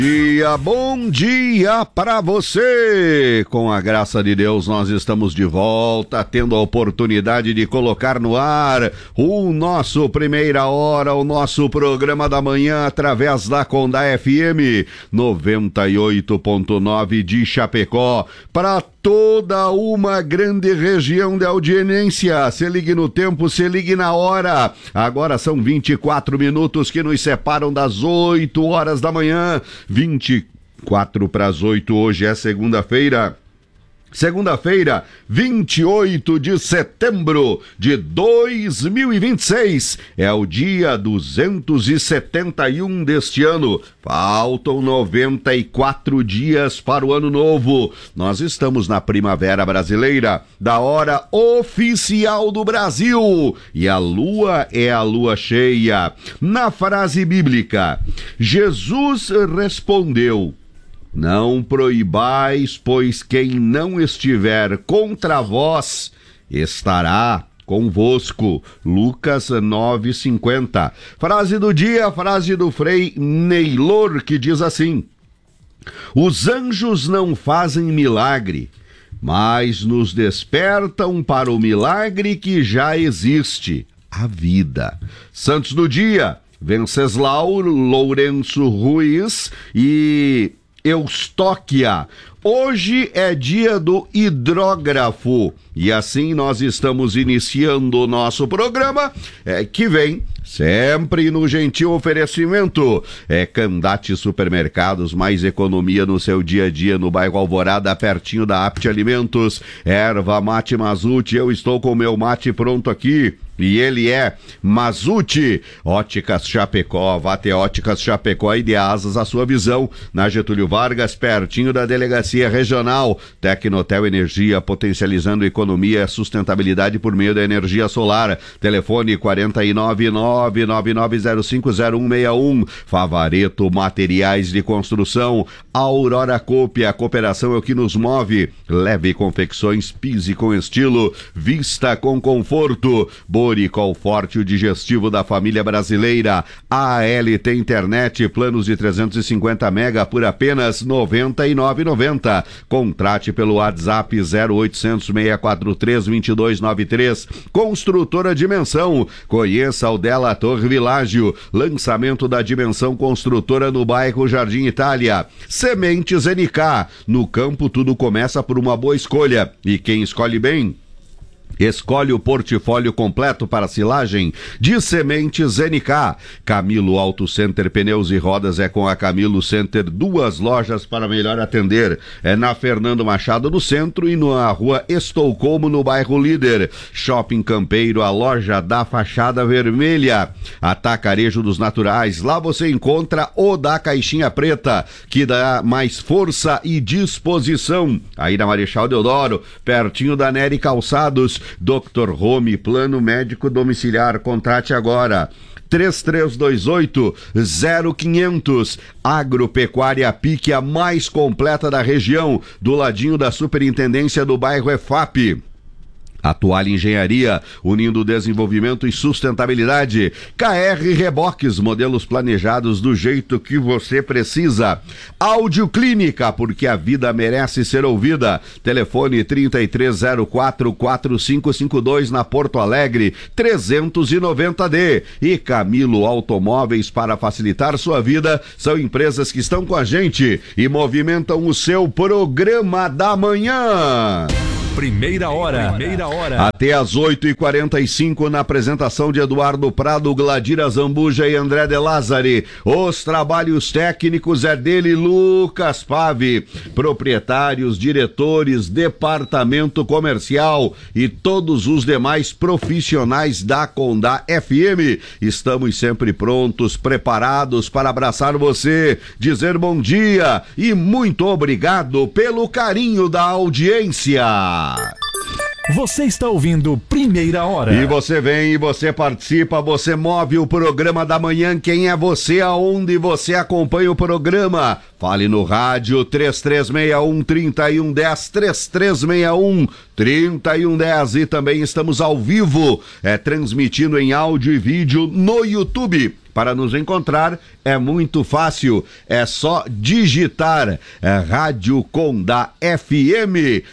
Bom dia para você! Com a graça de Deus, nós estamos de volta, tendo a oportunidade de colocar no ar o nosso Primeira Hora, o nosso programa da manhã, através da Condá FM 98.9 de Chapecó, para toda uma grande região de audiência. Se ligue no tempo, se ligue na hora. Agora são 24 minutos que nos separam das 8 horas da manhã. 24 para as 8, hoje é segunda-feira. Segunda-feira, 28 de setembro de 2026, é o dia 271 deste ano. Faltam 94 dias para o ano novo. Nós estamos na primavera brasileira, da hora oficial do Brasil, e a lua é a lua cheia. Na frase bíblica, Jesus respondeu: não proibais, pois quem não estiver contra vós estará convosco. Lucas 9:50. Frase do dia, frase do Frei Neylor, que diz assim: os anjos não fazem milagre, mas nos despertam para o milagre que já existe, a vida. Santos do dia: Venceslau, Lourenço Ruiz e Eustóquia. Hoje é dia do hidrógrafo e assim nós estamos iniciando o nosso programa, que vem sempre no gentil oferecimento Candate Supermercados, mais economia no seu dia a dia, no bairro Alvorada, pertinho da Apte Alimentos. Erva Mate Mazute, eu estou com o meu mate pronto aqui. E ele é Mazute. Óticas Chapecó, vá ter Óticas Chapecó e de Asas a sua visão, na Getúlio Vargas, pertinho da Delegacia Regional. Tecnotel Energia, potencializando economia e sustentabilidade por meio da energia solar. Telefone 499-9905-0161. Favareto Materiais de Construção. Aurora Copia, a cooperação é o que nos move. Leve confecções, pise com estilo, vista com conforto. Boricol Forte, o digestivo da família brasileira. ALT Internet, planos de 350 mega por apenas R$ 99,90. Contrate pelo WhatsApp 0800 643 2293. Construtora Dimensão, conheça o Della Torre Világio. Lançamento da Dimensão Construtora no bairro Jardim Itália. Sementes NK, no campo tudo começa por uma boa escolha, e quem escolhe bem escolhe o portfólio completo para silagem de sementes NK. Camilo Auto Center Pneus e Rodas é com a Camilo Center, duas lojas para melhor atender. É na Fernando Machado no centro e na rua Estocolmo, no bairro Líder. Shopping Campeiro, a loja da fachada vermelha. Atacarejo dos Naturais, lá você encontra o da caixinha preta, que dá mais força e disposição. Aí na Marechal Deodoro, pertinho da Nery Calçados. Dr. Home, plano médico domiciliar, contrate agora. 3328-0500. Agropecuária Pique, a mais completa da região, do ladinho da Superintendência do bairro EFAP. Atual Engenharia, unindo desenvolvimento e sustentabilidade. KR Reboques, modelos planejados do jeito que você precisa. Áudio Clínica, porque a vida merece ser ouvida. Telefone 3304-4552 na Porto Alegre, 390D. E Camilo Automóveis, para facilitar sua vida, são empresas que estão com a gente e movimentam o seu programa da manhã. Primeira hora. Até às 8h45, na apresentação de Eduardo Prado, Gladira Zambuja e André De Lázari. Os trabalhos técnicos é dele, Lucas Pave. Proprietários, diretores, departamento comercial e todos os demais profissionais da Condá FM. Estamos sempre prontos, preparados para abraçar você, dizer bom dia e muito obrigado pelo carinho da audiência. Você está ouvindo Primeira Hora. E você vem, e você participa, você move o programa da manhã. Quem é você, aonde você acompanha o programa? Fale no rádio 3361-3110, 3361-3110. E também estamos ao vivo, transmitindo em áudio e vídeo no YouTube. Para nos encontrar é muito fácil, é só digitar Rádio Condá FM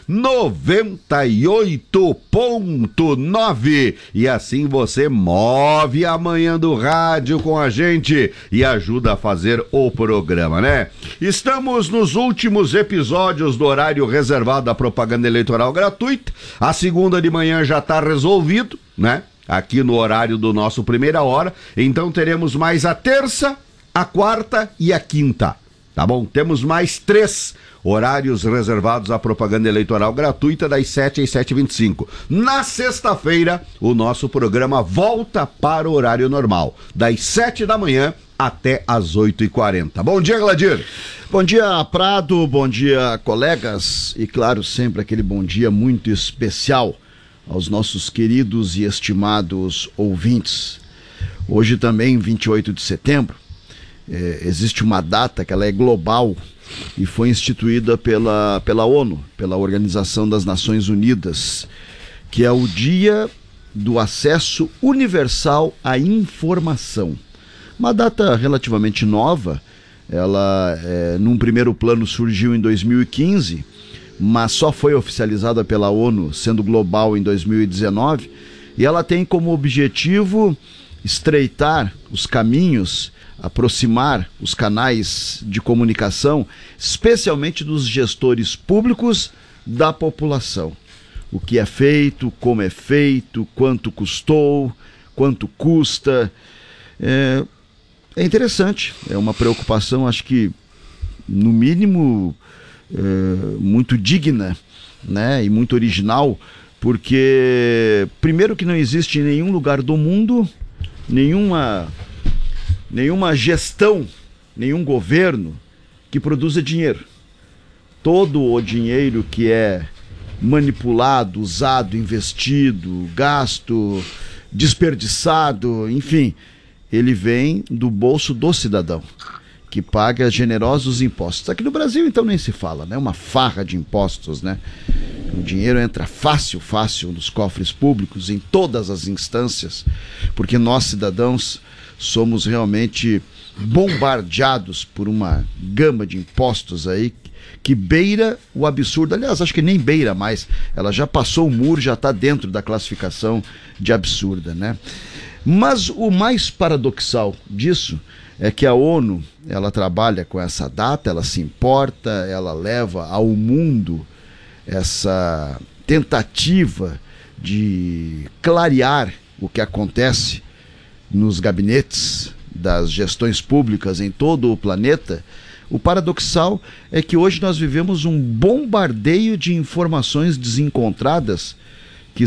98.9 e assim você move a manhã do rádio com a gente e ajuda a fazer o programa, né? Estamos nos últimos episódios do horário reservado à propaganda eleitoral gratuita. A segunda de manhã já está resolvido, né? Aqui no horário do nosso Primeira Hora. Então teremos mais a terça, a quarta e a quinta, tá bom? Temos mais 3 horários reservados à propaganda eleitoral gratuita das 7 às 7h25. Na sexta-feira, o nosso programa volta para o horário normal, das 7 da manhã até às 8h40. Bom dia, Gladir. Bom dia, Prado, bom dia, colegas, e claro, sempre aquele bom dia muito especial aos nossos queridos e estimados ouvintes. Hoje também, 28 de setembro, existe uma data que ela é global e foi instituída pela ONU, pela Organização das Nações Unidas, que é o Dia do Acesso Universal à Informação. Uma data relativamente nova, ela num primeiro plano surgiu em 2015, mas só foi oficializada pela ONU, sendo global em 2019, e ela tem como objetivo estreitar os caminhos, aproximar os canais de comunicação, especialmente dos gestores públicos da população. O que é feito, como é feito, quanto custou, quanto custa. É interessante, é uma preocupação, acho que, no mínimo, muito digna, né, e muito original, porque primeiro que não existe em nenhum lugar do mundo nenhuma gestão, nenhum governo que produza dinheiro. Todo o dinheiro que é manipulado, usado, investido, gasto, desperdiçado, enfim, ele vem do bolso do cidadão, que paga generosos impostos. Aqui no Brasil, então, nem se fala, né? Uma farra de impostos, né? O dinheiro entra fácil nos cofres públicos, em todas as instâncias, porque nós, cidadãos, somos realmente bombardeados por uma gama de impostos aí que beira o absurdo. Aliás, acho que nem beira mais, ela já passou o muro, já está dentro da classificação de absurda, né? Mas o mais paradoxal disso é que a ONU, ela trabalha com essa data, ela se importa, ela leva ao mundo essa tentativa de clarear o que acontece nos gabinetes das gestões públicas em todo o planeta. O paradoxal é que hoje nós vivemos um bombardeio de informações desencontradas que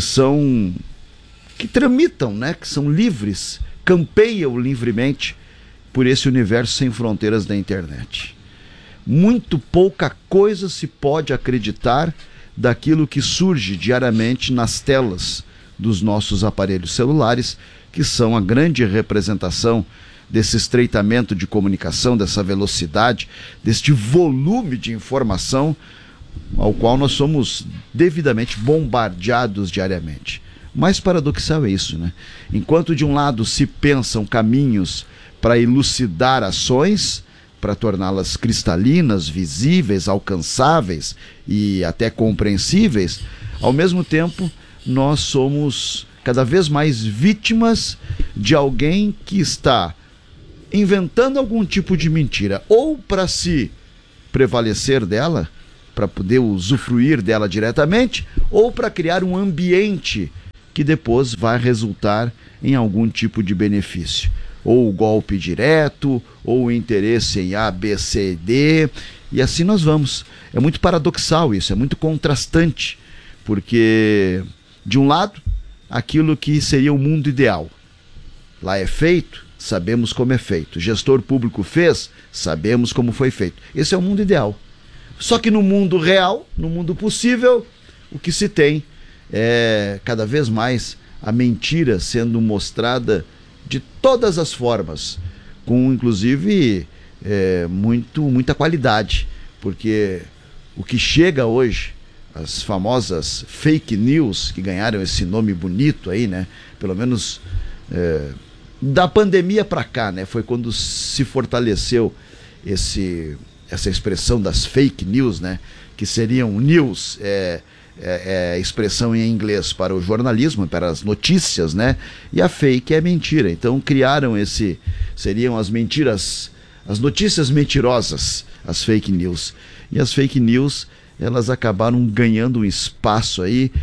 tramitam, né? Que são livres, campeiam livremente por esse universo sem fronteiras da internet. Muito pouca coisa se pode acreditar daquilo que surge diariamente nas telas dos nossos aparelhos celulares, que são a grande representação desse estreitamento de comunicação, dessa velocidade, deste volume de informação ao qual nós somos devidamente bombardeados diariamente. Mais paradoxal é isso, né? Enquanto de um lado se pensam caminhos para elucidar ações, para torná-las cristalinas, visíveis, alcançáveis e até compreensíveis, ao mesmo tempo nós somos cada vez mais vítimas de alguém que está inventando algum tipo de mentira, ou para se prevalecer dela, para poder usufruir dela diretamente, ou para criar um ambiente que depois vai resultar em algum tipo de benefício. Ou o golpe direto, ou o interesse em A, B, C, D, e assim nós vamos. É muito paradoxal isso, é muito contrastante, porque, de um lado, aquilo que seria o mundo ideal. Lá é feito, sabemos como é feito. O gestor público fez, sabemos como foi feito. Esse é o mundo ideal. Só que no mundo real, no mundo possível, o que se tem é cada vez mais a mentira sendo mostrada de todas as formas, com inclusive muita qualidade, porque o que chega hoje, as famosas fake news, que ganharam esse nome bonito aí, né? Pelo menos Da pandemia para cá, né, foi quando se fortaleceu essa expressão das fake news, né, que seriam news, expressão em inglês para o jornalismo, para as notícias, né, e a fake é mentira. Então criaram seriam as mentiras, as notícias mentirosas, as fake news. E as fake news, elas acabaram ganhando um espaço aí,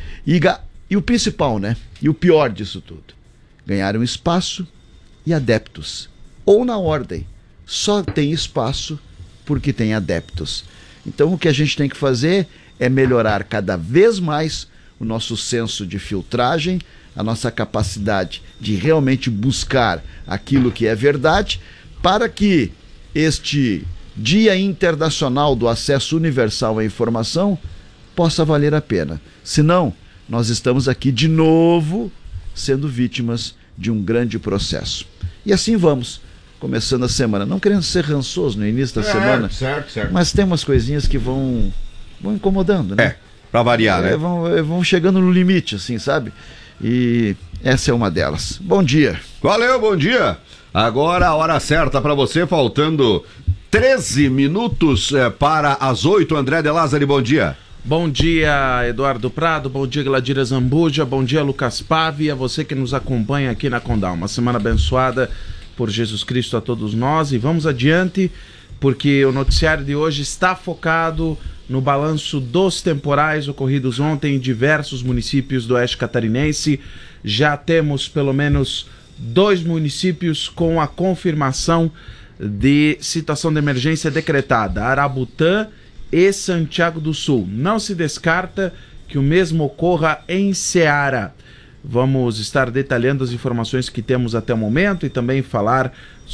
e o principal, né, e o pior disso tudo, ganharam espaço e adeptos, ou na ordem, só tem espaço porque tem adeptos. Então o que a gente tem que fazer é melhorar cada vez mais o nosso senso de filtragem, a nossa capacidade de realmente buscar aquilo que é verdade, para que este Dia Internacional do Acesso Universal à Informação possa valer a pena. Senão, nós estamos aqui de novo sendo vítimas de um grande processo. E assim vamos, começando a semana. Não querendo ser rançoso no início da semana, certo. mas tem umas coisinhas que vão incomodando, né? Pra variar, né? Vão chegando no limite, assim, sabe? E essa é uma delas. Bom dia. Valeu, bom dia. Agora a hora certa para você, faltando 13 minutos para as 8. André de Lázari, bom dia. Bom dia, Eduardo Prado, bom dia, Gladira Zambuja, bom dia, Lucas Pave, e a você que nos acompanha aqui na Condal. Uma semana abençoada por Jesus Cristo a todos nós, e vamos adiante, porque o noticiário de hoje está focado no balanço dos temporais ocorridos ontem em diversos municípios do Oeste Catarinense. Já temos pelo menos 2 municípios com a confirmação de situação de emergência decretada, Arabutã e Santiago do Sul. Não se descarta que o mesmo ocorra em Ceará. Vamos estar detalhando as informações que temos até o momento e também falar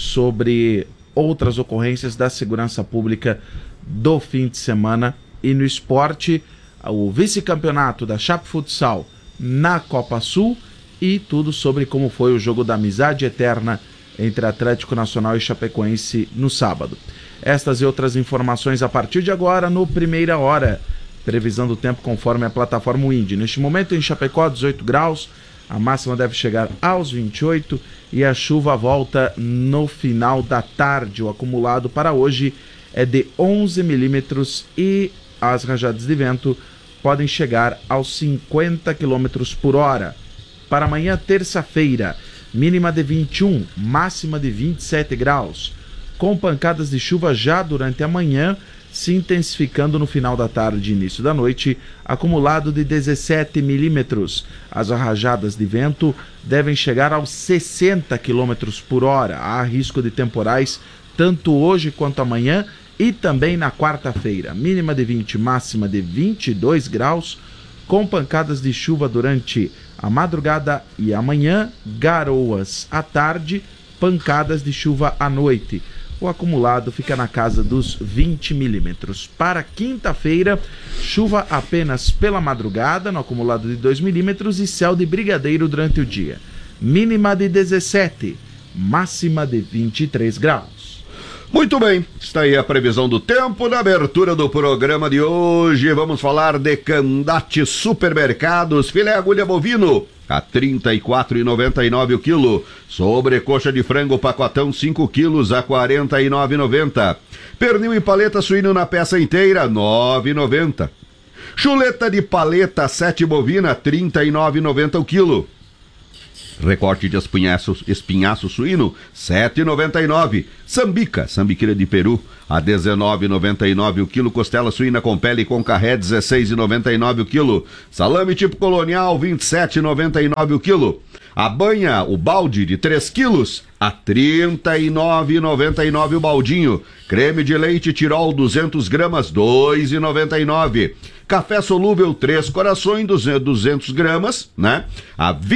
sobre outras ocorrências da segurança pública do fim de semana. E no esporte, o vice-campeonato da Chape Futsal na Copa Sul e tudo sobre como foi o jogo da amizade eterna entre Atlético Nacional e Chapecoense no sábado. Estas e outras informações a partir de agora no Primeira Hora. Previsão do tempo conforme a plataforma Windy. Neste momento em Chapecó, 18 graus, a máxima deve chegar aos 28 e a chuva volta no final da tarde. O acumulado para hoje é de 11 milímetros e as rajadas de vento podem chegar aos 50 km por hora. Para amanhã, terça-feira, mínima de 21, máxima de 27 graus, com pancadas de chuva já durante a manhã, se intensificando no final da tarde e início da noite, acumulado de 17 milímetros. As rajadas de vento devem chegar aos 60 km por hora. Há risco de temporais tanto hoje quanto amanhã e também na quarta-feira. Mínima de 20, máxima de 22 graus, com pancadas de chuva durante a madrugada e amanhã, garoas à tarde, pancadas de chuva à noite. O acumulado fica na casa dos 20 milímetros. Para quinta-feira, chuva apenas pela madrugada, no acumulado de 2 milímetros, e céu de brigadeiro durante o dia. Mínima de 17, máxima de 23 graus. Muito bem, está aí a previsão do tempo. Na abertura do programa de hoje, vamos falar de Candate Supermercados, filé agulha bovino a R$ 34,99 o quilo. Sobrecoxa de frango pacotão 5 quilos a R$ 49,90. Pernil e paleta suíno na peça inteira, R$ 9,90. Chuleta de paleta 7 bovina, R$ 39,90 o quilo. Recorte de espinhaço suíno, R$ 7,99. Sambiqueira de peru, a R$ 19,99 o quilo. Costela suína com pele e com carré, R$ 16,99 o quilo. Salame tipo colonial, R$ 27,99 o quilo. A banha, o balde de 3 quilos, a R$ 39,99 o baldinho. Creme de leite Tirol 200 gramas, R$ 2,99. Café solúvel 3 corações, 200 gramas, né? A R$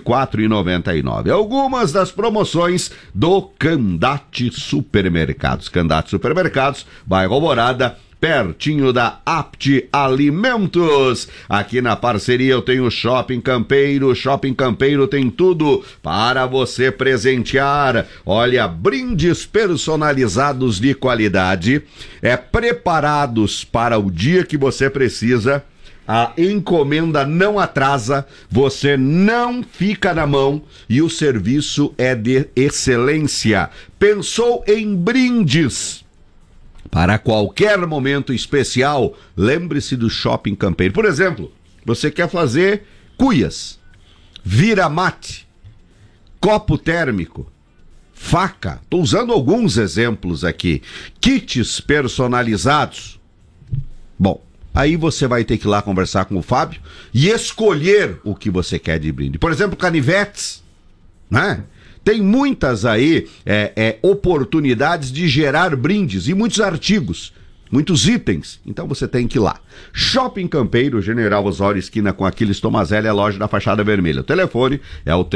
24,99. Algumas das promoções do Candate Supermercados. Candate Supermercados, bairro Alvorada, pertinho da Apt Alimentos. Aqui na parceria eu tenho Shopping Campeiro. Shopping Campeiro tem tudo para você presentear. Olha, brindes personalizados de qualidade, preparados para o dia que você precisa. a encomenda não atrasa, você não fica na mão e o serviço é de excelência. Pensou em brindes para qualquer momento especial? Lembre-se do Shopping Campeiro. Por exemplo, você quer fazer cuias, vira-mate, copo térmico, faca. Estou usando alguns exemplos aqui. Kits personalizados. Bom, aí você vai ter que ir lá conversar com o Fábio e escolher o que você quer de brinde. Por exemplo, canivetes, né? Tem muitas aí oportunidades de gerar brindes e muitos artigos, muitos itens. Então você tem que ir lá. Shopping Campeiro, General Osório, esquina com Aquiles Tomazelli, a loja da fachada vermelha. O telefone é o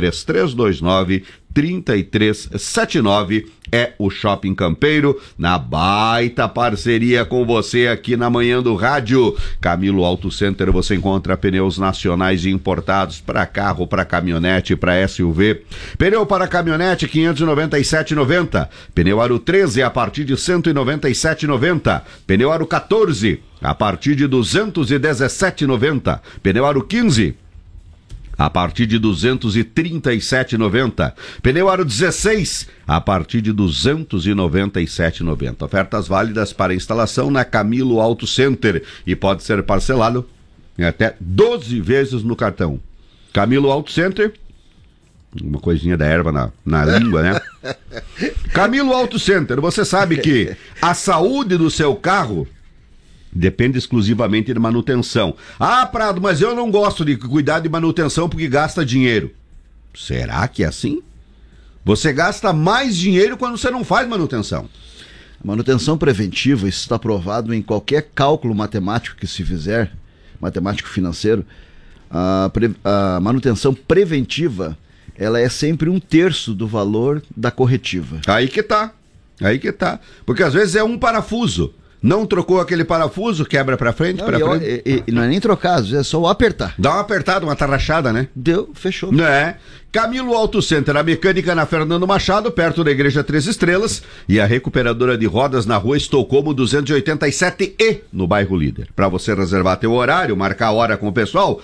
3329-3379. É o Shopping Campeiro, na baita parceria com você aqui na Manhã do Rádio. Camilo Auto Center, você encontra pneus nacionais e importados para carro, para caminhonete, para SUV. Pneu para caminhonete, 597,90. Pneu aro 13 a partir de 197,90. Pneu aro 14 a partir de 217,90. Pneu aro 15 a partir de 237,90. Pneu aro 16 a partir de 297,90. Ofertas válidas para instalação na Camilo Auto Center e pode ser parcelado em até 12 vezes no cartão. Camilo Auto Center, uma coisinha da erva na língua, né? Camilo Auto Center, você sabe que a saúde do seu carro depende exclusivamente de manutenção. Ah, Prado, mas eu não gosto de cuidar de manutenção porque gasta dinheiro. Será que é assim? Você gasta mais dinheiro quando você não faz manutenção. Manutenção preventiva, isso está provado em qualquer cálculo matemático que se fizer, matemático financeiro. A manutenção preventiva, ela é sempre 1/3 do valor da corretiva. Aí que tá. Porque às vezes é um parafuso. Não trocou aquele parafuso, quebra pra frente, não, pra frente. E não é nem trocar, às vezes é só o apertar. Dá uma apertada, uma tarrachada, né? Deu, fechou. É. Camilo Auto Center, a mecânica na Fernando Machado, perto da Igreja 3 Estrelas, e a recuperadora de rodas na rua Estocolmo 287E, no bairro Líder. Para você reservar teu horário, marcar a hora com o pessoal,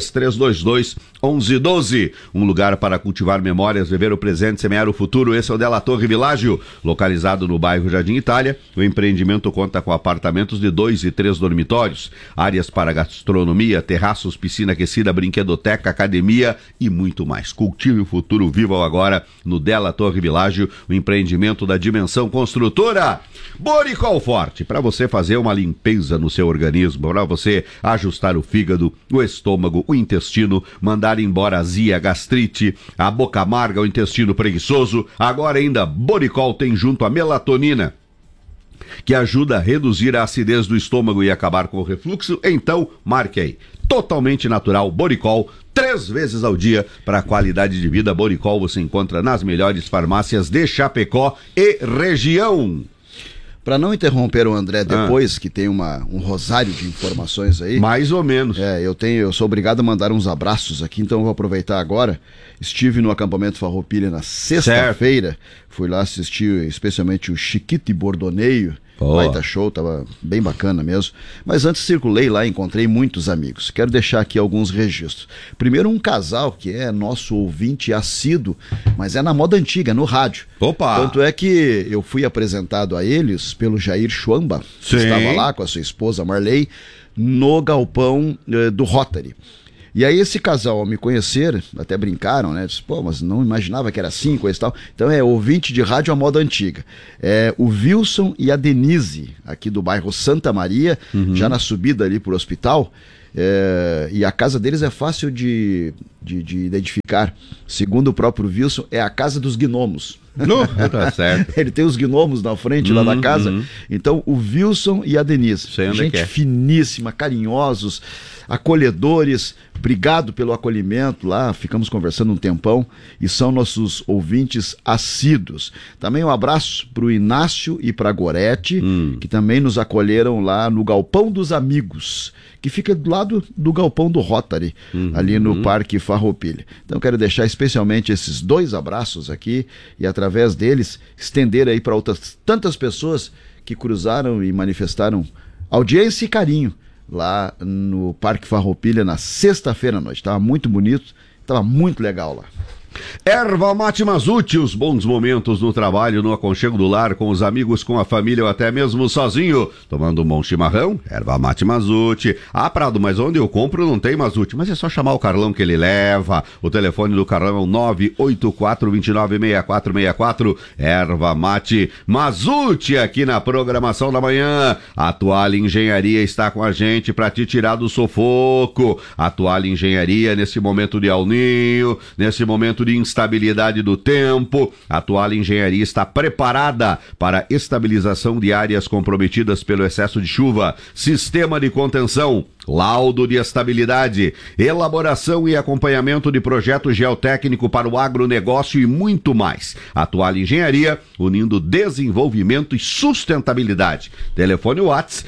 3322-1112. Um lugar para cultivar memórias, viver o presente, semear o futuro. Esse é o Della Torre Világio, localizado no bairro Jardim Itália. O empreendimento conta com apartamentos de 2 e 3 dormitórios, áreas para gastronomia, terraços, piscina aquecida, brinquedoteca, academia e muito mais. Cultive o futuro, viva agora no Della Torre Világio, o empreendimento da Dimensão Construtora. Boricol Forte, para você fazer uma limpeza no seu organismo, para você ajustar o fígado, o estômago, o intestino, mandar embora a azia, a gastrite, a boca amarga, o intestino preguiçoso. Agora ainda Boricol tem junto a melatonina, que ajuda a reduzir a acidez do estômago e acabar com o refluxo. Então, marque aí. Totalmente natural, Boricol, 3 vezes ao dia para qualidade de vida. Boricol você encontra nas melhores farmácias de Chapecó e região. Para não interromper o André depois, que tem um rosário de informações aí. Mais ou menos. Eu sou obrigado a mandar uns abraços aqui, então eu vou aproveitar agora. Estive no acampamento Farroupilha na sexta-feira, fui lá assistir especialmente o Chiquito e Bordoneio. Baita show, tava bem bacana mesmo. Mas antes circulei lá e encontrei muitos amigos. Quero deixar aqui alguns registros. Primeiro, um casal que é nosso ouvinte assíduo, mas é na moda antiga, no rádio. Opa! Tanto é que eu fui apresentado a eles pelo Jair Schwamba, que estava lá com a sua esposa Marley, no galpão do Rotary. E aí esse casal, ao me conhecer, até brincaram, né? Disse, pô, mas não imaginava que era assim, coisa e tal. Então é ouvinte de rádio à moda antiga. É o Wilson e a Denise, aqui do bairro Santa Maria, já na subida ali pro hospital. E a casa deles é fácil de identificar. Segundo o próprio Wilson, é a casa dos gnomos. Tá certo. Ele tem os gnomos na frente lá da casa. Então o Wilson e a Denise, gente finíssima, carinhosos, acolhedores. Obrigado pelo acolhimento lá, ficamos conversando um tempão e são nossos ouvintes assíduos. Também um abraço para o Inácio e para a Gorete, que também nos acolheram lá no Galpão dos Amigos, que fica do lado do Galpão do Rotary, ali no Parque Farroupilha. Então quero deixar especialmente esses 2 abraços aqui e através deles estender aí para outras tantas pessoas que cruzaram e manifestaram audiência e carinho lá no Parque Farroupilha na sexta-feira à noite. Estava muito bonito, estava muito legal lá. Erva Mate Mazute, os bons momentos no trabalho, no aconchego do lar, com os amigos, com a família ou até mesmo sozinho, tomando um bom chimarrão. Erva Mate Mazute. Ah, Prado, mas onde eu compro não tem Mazute. Mas é só chamar o Carlão que ele leva. O telefone do Carlão é o 984-296464. Erva Mate Mazute, aqui na programação da manhã. A Toalha Engenharia está com a gente para te tirar do sufoco. A Toalha Engenharia, nesse momento de El Ninho, nesse momento de instabilidade do tempo, a Toalha Engenharia está preparada para estabilização de áreas comprometidas pelo excesso de chuva, sistema de contenção, laudo de estabilidade, elaboração e acompanhamento de projeto geotécnico para o agronegócio e muito mais. A Toalha Engenharia, unindo desenvolvimento e sustentabilidade. Telefone WhatsApp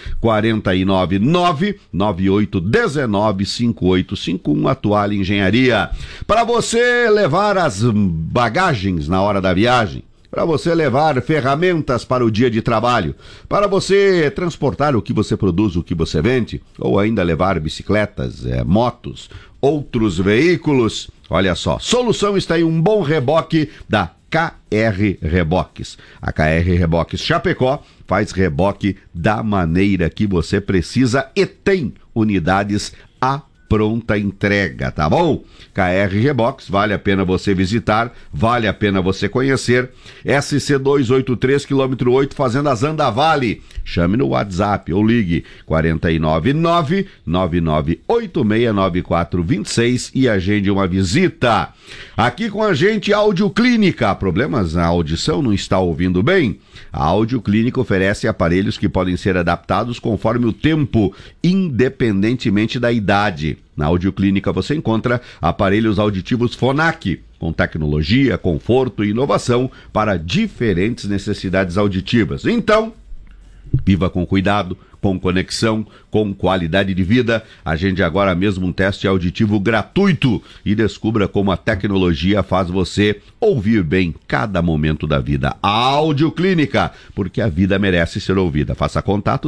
499-9819-5851, a Toalha Engenharia. Para você levar as bagagens na hora da viagem, para você levar ferramentas para o dia de trabalho, para você transportar o que você produz, o que você vende, ou ainda levar bicicletas, motos, outros veículos. Olha só, solução está em um bom reboque da KR Reboques. A KR Reboques Chapecó faz reboque da maneira que você precisa e tem unidades a pronta entrega, tá bom? KR Reboques, vale a pena você visitar, vale a pena você conhecer. SC 283, quilômetro 8, Fazenda Zanda Vale. Chame no WhatsApp ou ligue 499-9986-9426 e agende uma visita. Aqui com a gente, Audioclínica. Problemas na audição, não está ouvindo bem? A Audioclínica oferece aparelhos que podem ser adaptados conforme o tempo, independentemente da idade. Na Audioclínica você encontra aparelhos auditivos Phonak, com tecnologia, conforto e inovação para diferentes necessidades auditivas. Então, viva com cuidado, com conexão, com qualidade de vida. Agende agora mesmo um teste auditivo gratuito e descubra como a tecnologia faz você ouvir bem cada momento da vida. A Audioclínica, porque a vida merece ser ouvida. Faça contato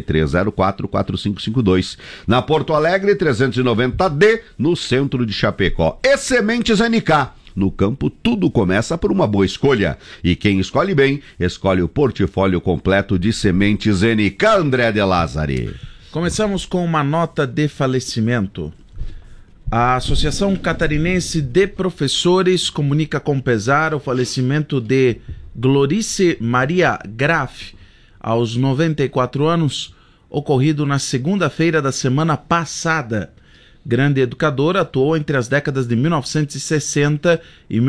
3304-4552. Na Porto Alegre, 390D, no centro de Chapecó. E Sementes NK. No campo, tudo começa por uma boa escolha. E quem escolhe bem, escolhe o portfólio completo de Sementes NK, André de Lázari. Começamos com uma nota de falecimento. A Associação Catarinense de Professores comunica com pesar o falecimento de Glorice Maria Graf, aos 94 anos, ocorrido na segunda-feira da semana passada. Grande educadora, atuou entre as décadas de 1960 e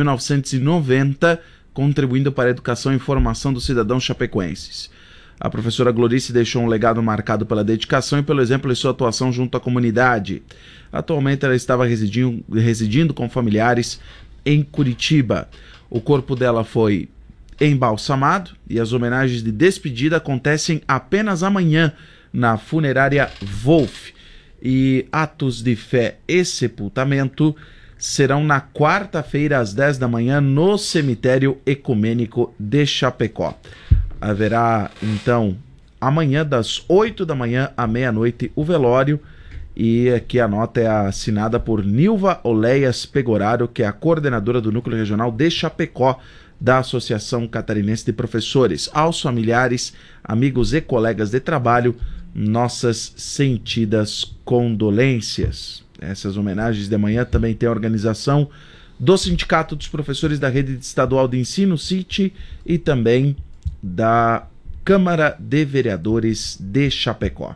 1990, contribuindo para a educação e formação dos cidadãos chapecoenses. A professora Glorice deixou um legado marcado pela dedicação e pelo exemplo de sua atuação junto à comunidade. Atualmente ela estava residindo com familiares em Curitiba. O corpo dela foi embalsamado e as homenagens de despedida acontecem apenas amanhã na funerária Wolff. E atos de fé e sepultamento serão na quarta-feira às 10 da manhã no cemitério ecumênico de Chapecó. Haverá então amanhã das 8 da manhã à meia-noite o velório, e aqui a nota é assinada por Nilva Oleias Pegoraro, que é a coordenadora do Núcleo Regional de Chapecó da Associação Catarinense de Professores. Aos familiares, amigos e colegas de trabalho, nossas sentidas condolências. Essas homenagens de manhã também tem a organização do Sindicato dos Professores da Rede Estadual de Ensino, CIT, e também da Câmara de Vereadores de Chapecó.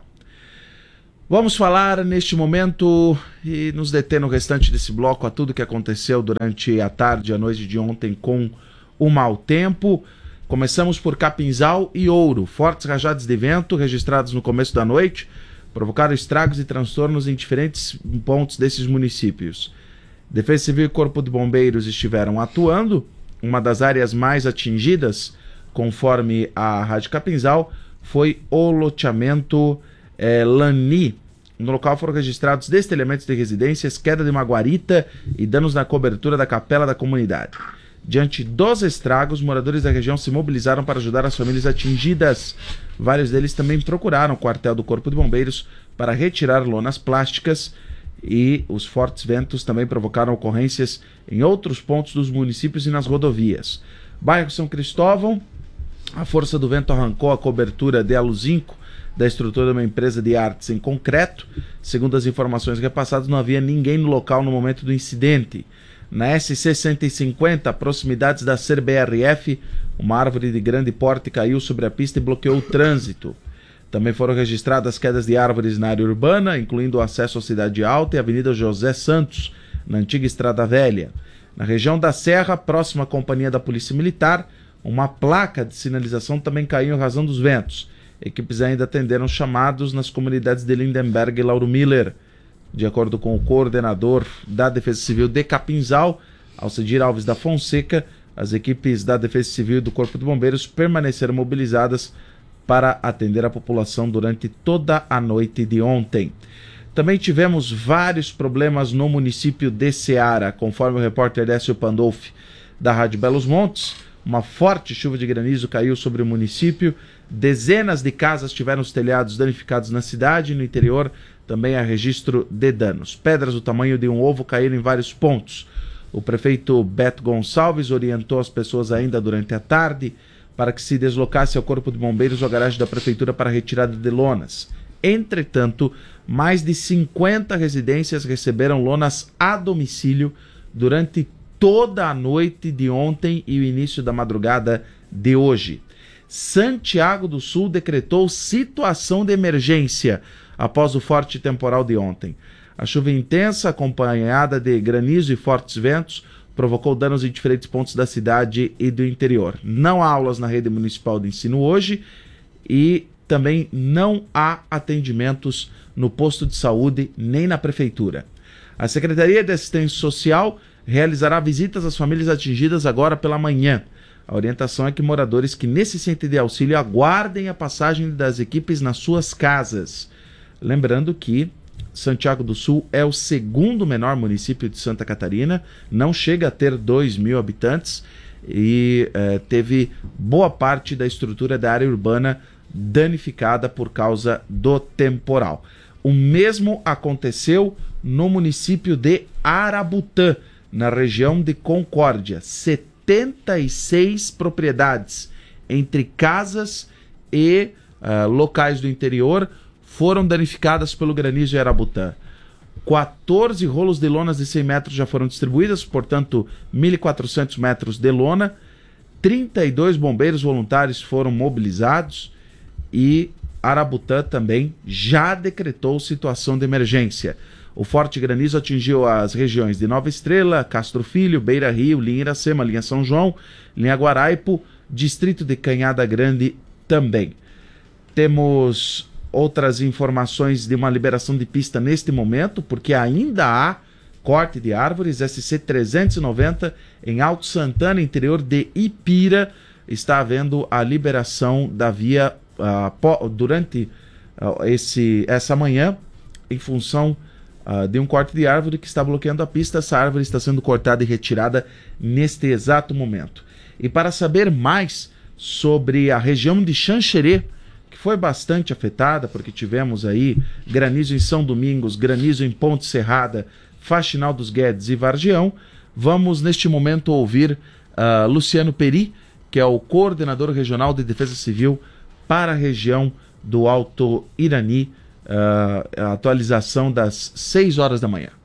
Vamos falar neste momento e nos deter no restante desse bloco a tudo que aconteceu durante a tarde e a noite de ontem com o mau tempo. Começamos por Capinzal e Ouro. Fortes rajadas de vento registrados no começo da noite provocaram estragos e transtornos em diferentes pontos desses municípios. Defesa Civil e Corpo de Bombeiros estiveram atuando. Uma das áreas mais atingidas, conforme a Rádio Capinzal, foi o loteamento Lani. No local foram registrados destelhamentos de residências, queda de uma guarita e danos na cobertura da capela da comunidade. Diante dos estragos, moradores da região se mobilizaram para ajudar as famílias atingidas. Vários deles também procuraram o quartel do Corpo de Bombeiros para retirar lonas plásticas, e os fortes ventos também provocaram ocorrências em outros pontos dos municípios e nas rodovias. Bairro São Cristóvão, a força do vento arrancou a cobertura de aluzinco da estrutura de uma empresa de artes em concreto. Segundo as informações repassadas, não havia ninguém no local no momento do incidente. Na SC 150, proximidades da CBRF, uma árvore de grande porte caiu sobre a pista e bloqueou o trânsito. Também foram registradas quedas de árvores na área urbana, incluindo o acesso à Cidade Alta e a Avenida José Santos, na antiga Estrada Velha. Na região da Serra, próxima à companhia da Polícia Militar, uma placa de sinalização também caiu em razão dos ventos. Equipes ainda atenderam chamados nas comunidades de Lindenberg e Lauro Miller. De acordo com o coordenador da Defesa Civil de Capinzal, Alcedir Alves da Fonseca, as equipes da Defesa Civil e do Corpo de Bombeiros permaneceram mobilizadas para atender a população durante toda a noite de ontem. Também tivemos vários problemas no município de Ceará, conforme o repórter Décio Pandolfi da Rádio Belos Montes. Uma forte chuva de granizo caiu sobre o município, dezenas de casas tiveram os telhados danificados na cidade e no interior também há registro de danos. Pedras do tamanho de um ovo caíram em vários pontos. O prefeito Beto Gonçalves orientou as pessoas ainda durante a tarde para que se deslocasse ao Corpo de Bombeiros ou à garagem da Prefeitura para a retirada de lonas. Entretanto, mais de 50 residências receberam lonas a domicílio durante toda a noite de ontem e o início da madrugada de hoje. Santiago do Sul decretou situação de emergência após o forte temporal de ontem. A chuva intensa, acompanhada de granizo e fortes ventos, provocou danos em diferentes pontos da cidade e do interior. Não há aulas na rede municipal de ensino hoje e também não há atendimentos no posto de saúde nem na prefeitura. A Secretaria de Assistência Social realizará visitas às famílias atingidas agora pela manhã. A orientação é que moradores que necessitem de auxílio aguardem a passagem das equipes nas suas casas. Lembrando que Santiago do Sul é o segundo menor município de Santa Catarina, não chega a ter 2.000 habitantes e teve boa parte da estrutura da área urbana danificada por causa do temporal. O mesmo aconteceu no município de Arabutã, na região de Concórdia. 76 propriedades, entre casas e locais do interior, foram danificadas pelo granizo em Arabutã. 14 rolos de lonas de 100 metros já foram distribuídas, portanto 1.400 metros de lona. 32 bombeiros voluntários foram mobilizados e Arabutã também já decretou situação de emergência. O forte granizo atingiu as regiões de Nova Estrela, Castro Filho, Beira Rio, linha Iracema, linha São João, linha Guaraipo, distrito de Canhada Grande também. Temos outras informações de uma liberação de pista neste momento, porque ainda há corte de árvores. SC 390 em Alto Santana, interior de Ipira, está havendo a liberação da via durante essa manhã, em função de um corte de árvore que está bloqueando a pista. Essa árvore está sendo cortada e retirada neste exato momento. E para saber mais sobre a região de Xanxerê, que foi bastante afetada, porque tivemos aí granizo em São Domingos, granizo em Ponte Serrada, Faxinal dos Guedes e Vargião, vamos neste momento ouvir Luciano Peri, que é o coordenador regional de Defesa Civil para a região do Alto Irani, a atualização das 6 horas da manhã.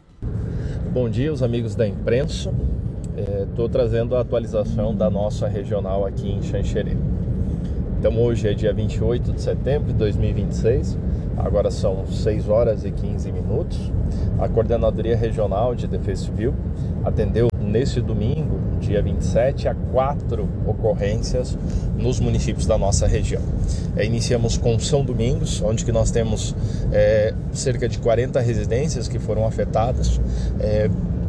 Bom dia, os amigos da imprensa. Estou trazendo a atualização da nossa regional aqui em Xanxerê. Então hoje é dia 28 de setembro de 2026, agora são 6 horas e 15 minutos. A Coordenadoria Regional de Defesa Civil atendeu nesse domingo, dia 27, a 4 ocorrências nos municípios da nossa região. Iniciamos com São Domingos, onde que nós temos cerca de 40 residências que foram afetadas.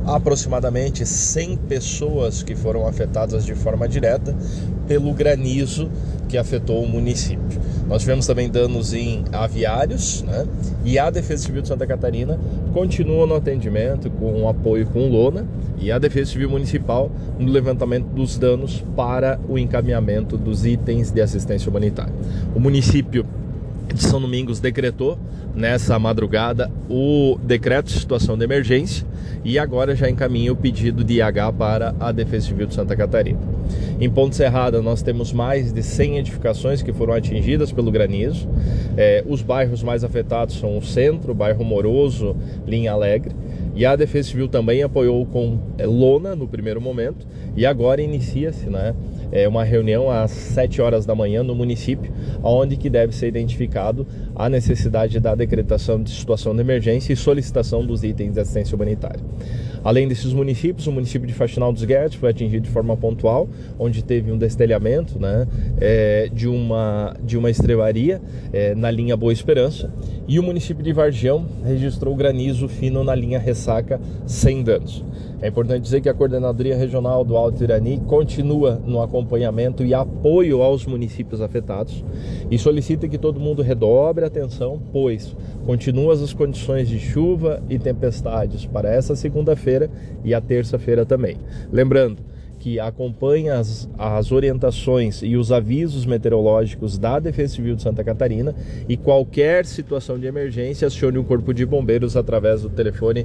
aproximadamente 100 pessoas que foram afetadas de forma direta pelo granizo que afetou o município. Nós tivemos também danos em aviários, né? E a Defesa Civil de Santa Catarina continua no atendimento com apoio com lona, e a Defesa Civil Municipal no levantamento dos danos para o encaminhamento dos itens de assistência humanitária. O município de São Domingos decretou nessa madrugada o decreto de situação de emergência e agora já encaminha o pedido de IH para a Defesa Civil de Santa Catarina. Em Ponte Serrada nós temos mais de 100 edificações que foram atingidas pelo granizo. Os bairros mais afetados são o Centro, o bairro Moroso, Linha Alegre, e a Defesa Civil também apoiou com lona no primeiro momento e agora inicia-se, né, uma reunião às 7 horas da manhã no município, onde que deve ser identificado a necessidade da decretação de situação de emergência e solicitação dos itens de assistência humanitária. Além desses municípios, o município de Faxinal dos Guedes foi atingido de forma pontual, onde teve um destelhamento, né, de uma estrebaria na linha Boa Esperança, e o município de Vargião registrou granizo fino na linha Ressaca sem danos. É importante dizer que a Coordenadoria Regional do Alto Irani continua no acompanhamento e apoio aos municípios afetados e solicita que todo mundo redobre a atenção, pois continuam as condições de chuva e tempestades para essa segunda-feira e a terça-feira também. Lembrando que acompanha as orientações e os avisos meteorológicos da Defesa Civil de Santa Catarina e qualquer situação de emergência acione o Corpo de Bombeiros através do telefone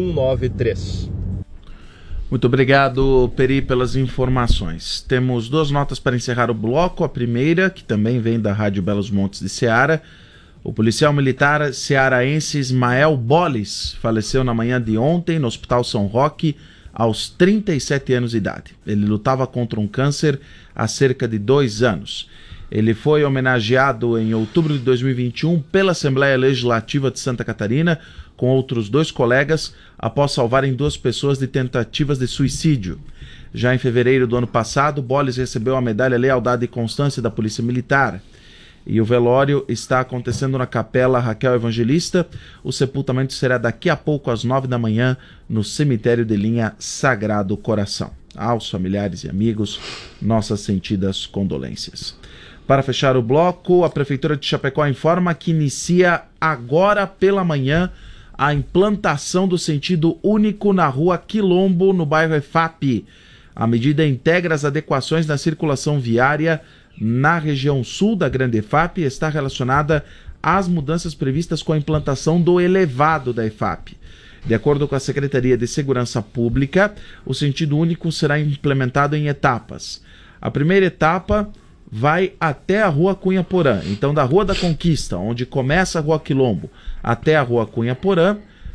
193. Muito obrigado, Peri, pelas informações. Temos 2 notas para encerrar o bloco. A primeira, que também vem da Rádio Belos Montes de Ceará. O policial militar cearaense Ismael Bolis faleceu na manhã de ontem no Hospital São Roque, aos 37 anos de idade. Ele lutava contra um câncer há cerca de 2 anos. Ele foi homenageado em outubro de 2021 pela Assembleia Legislativa de Santa Catarina, com outros 2 colegas, após salvarem 2 pessoas de tentativas de suicídio. Já em fevereiro do ano passado, Bolis recebeu a medalha Lealdade e Constância da Polícia Militar. E o velório está acontecendo na Capela Raquel Evangelista. O sepultamento será daqui a pouco às 9 da manhã no cemitério de linha Sagrado Coração. Aos familiares e amigos, nossas sentidas condolências. Para fechar o bloco, a Prefeitura de Chapecó informa que inicia agora pela manhã a implantação do sentido único na rua Quilombo, no bairro EFAP. A medida integra as adequações na circulação viária na região sul da Grande EFAP e está relacionada às mudanças previstas com a implantação do elevado da EFAP. De acordo com a Secretaria de Segurança Pública, o sentido único será implementado em etapas. A primeira etapa vai até a Rua Cunha Porã. Então, da Rua da Conquista, onde começa a Rua Quilombo, até a Rua Cunha Porã,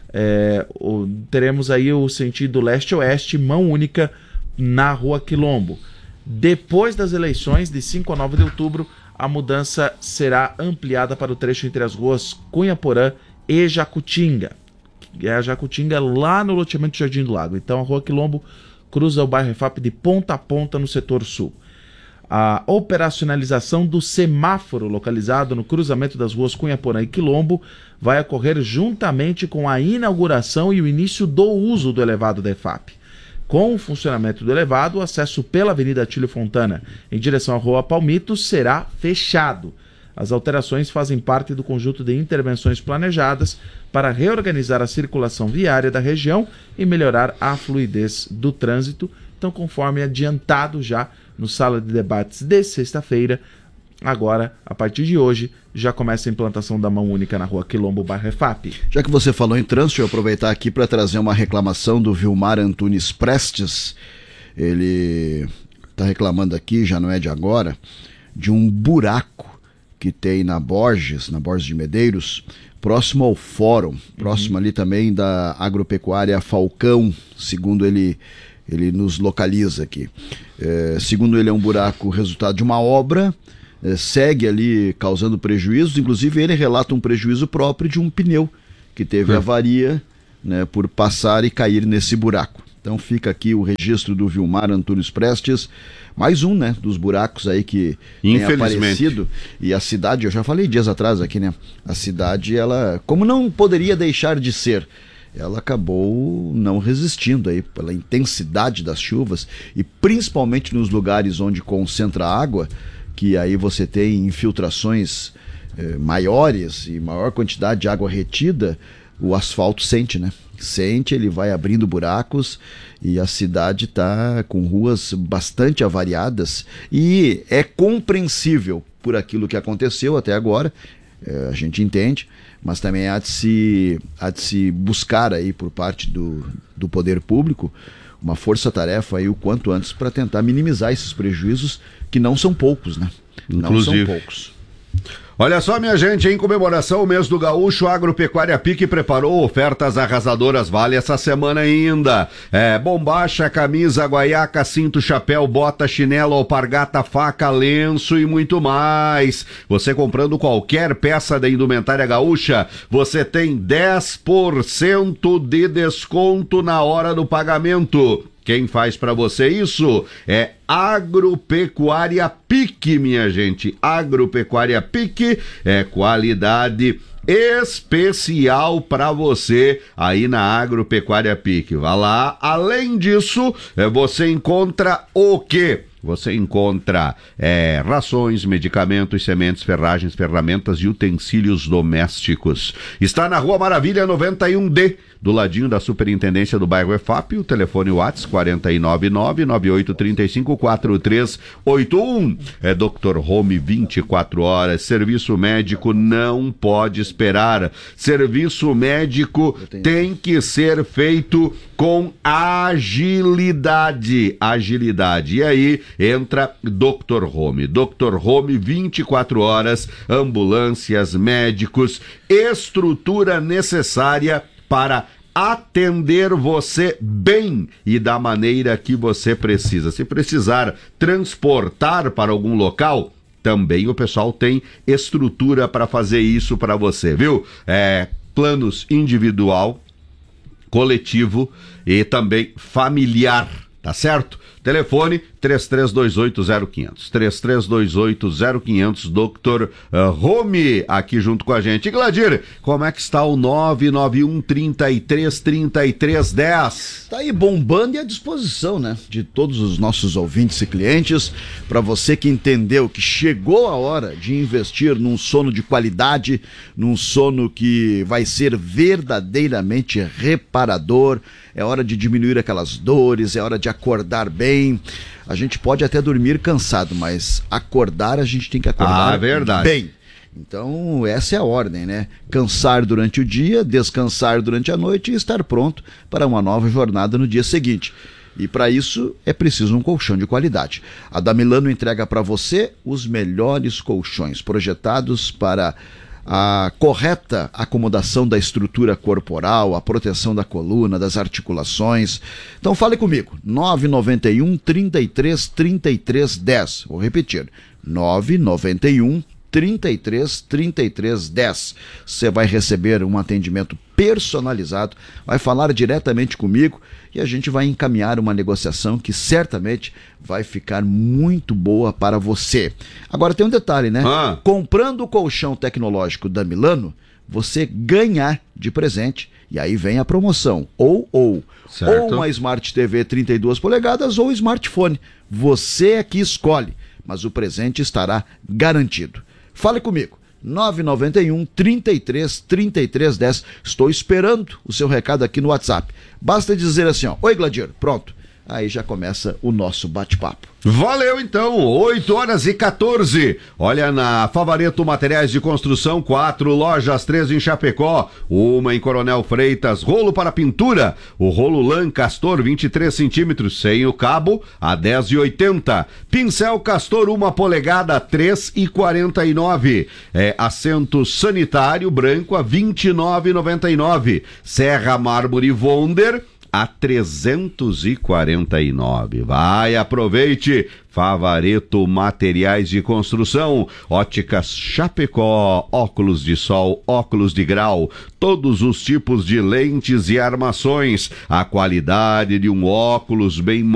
teremos aí o sentido leste-oeste, mão única na Rua Quilombo. Depois das eleições, de 5 a 9 de outubro, a mudança será ampliada para o trecho entre as ruas Cunha Porã e Jacutinga. A Jacutinga lá no loteamento Jardim do Lago. Então, a Rua Quilombo cruza o bairro EFAP de ponta a ponta no setor sul. A operacionalização do semáforo localizado no cruzamento das ruas Cunha Porã e Quilombo vai ocorrer juntamente com a inauguração e o início do uso do elevado da EFAP. Com o funcionamento do elevado, o acesso pela Avenida Atílio Fontana em direção à Rua Palmito será fechado. As alterações fazem parte do conjunto de intervenções planejadas para reorganizar a circulação viária da região e melhorar a fluidez do trânsito. Então, conforme adiantado já no Sala de Debates de sexta-feira, agora, a partir de hoje, já começa a implantação da mão única na Rua Quilombo, bairro EFAP. Já que você falou em trânsito, eu vou aproveitar aqui para trazer uma reclamação do Vilmar Antunes Prestes. Ele está reclamando aqui, já não é de agora, de um buraco que tem na Borges de Medeiros, próximo ao fórum, próximo ali também da agropecuária Falcão, segundo ele nos localiza aqui. Segundo ele, é um buraco resultado de uma obra, segue ali causando prejuízos, inclusive ele relata um prejuízo próprio de um pneu que teve avaria, né, por passar e cair nesse buraco. Então fica aqui o registro do Vilmar Antunes Prestes, mais um, né, dos buracos aí que tem aparecido. E a cidade, eu já falei dias atrás aqui, né, a cidade, ela, como não poderia deixar de ser, ela acabou não resistindo aí pela intensidade das chuvas e principalmente nos lugares onde concentra água, que aí você tem infiltrações maiores e maior quantidade de água retida, o asfalto sente, né? Sente, ele vai abrindo buracos e a cidade está com ruas bastante avariadas e é compreensível por aquilo que aconteceu até agora, a gente entende, mas também há de se buscar aí por parte do poder público uma força-tarefa aí o quanto antes para tentar minimizar esses prejuízos que não são poucos, né? Inclusive. Não são poucos. Olha só, minha gente, em comemoração ao mês do Gaúcho, a Agropecuária Pique preparou ofertas arrasadoras, vale essa semana ainda. Bombacha, camisa, guaiaca, cinto, chapéu, bota, chinelo, alpargata, faca, lenço e muito mais. Você comprando qualquer peça da indumentária gaúcha, você tem 10% de desconto na hora do pagamento. Quem faz para você isso é Agropecuária Pique, minha gente. Agropecuária Pique é qualidade especial para você aí na Agropecuária Pique. Vá lá. Além disso, você encontra o quê? Você encontra rações, medicamentos, sementes, ferragens, ferramentas e utensílios domésticos. Está na Rua Maravilha 91D, do ladinho da Superintendência do bairro EFAP. O telefone WhatsApp 499-9835-4381. É Dr. Home 24 horas. Serviço médico não pode esperar. Serviço médico tem que ser feito com agilidade. E aí entra Dr. Home. Dr. Home 24 horas, ambulâncias, médicos, estrutura necessária para atender você bem e da maneira que você precisa. Se precisar transportar para algum local, também o pessoal tem estrutura para fazer isso para você, viu? Planos individual, coletivo e também familiar, tá certo? Telefone 3328-0500. 3328-0500, Dr. Home, aqui junto com a gente. E Gladir, como é que está o 991-33-33-10? Tá aí bombando e à disposição, né? De todos os nossos ouvintes e clientes. Para você que entendeu que chegou a hora de investir num sono de qualidade, num sono que vai ser verdadeiramente reparador. É hora de diminuir aquelas dores, é hora de acordar bem. A gente pode até dormir cansado, mas acordar a gente tem que acordar bem. Então essa é a ordem, né? Cansar durante o dia, descansar durante a noite e estar pronto para uma nova jornada no dia seguinte. E para isso é preciso um colchão de qualidade. A da Milano entrega para você os melhores colchões projetados para a correta acomodação da estrutura corporal, a proteção da coluna, das articulações. Então fale comigo, 991-33-33-10. Vou repetir, 991-33-33-10. Você vai receber um atendimento personalizado, vai falar diretamente comigo e a gente vai encaminhar uma negociação que certamente vai ficar muito boa para você. Agora tem um detalhe, né? Comprando o colchão tecnológico da Milano, você ganha de presente, e aí vem a promoção, ou uma Smart TV 32 polegadas ou smartphone. Você é que escolhe, mas o presente estará garantido. Fale comigo. 991-33-33-10. Estou esperando o seu recado aqui no WhatsApp. Basta dizer assim, ó, oi Gladir, pronto. Aí já começa o nosso bate-papo. Valeu então, 8h14. Olha, na Favareto Materiais de Construção, 4 lojas, 3 em Chapecó, uma em Coronel Freitas. Rolo para pintura, o rolo lã Castor 23 centímetros, sem o cabo, a 10,80. Pincel Castor 1 polegada, 3,49. Assento sanitário branco a 29,99. Serra Mármore Wonder a 349. Vai, aproveite. Favareto Materiais de Construção, Óticas Chapecó, óculos de sol, óculos de grau, todos os tipos de lentes e armações, a qualidade de um óculos bem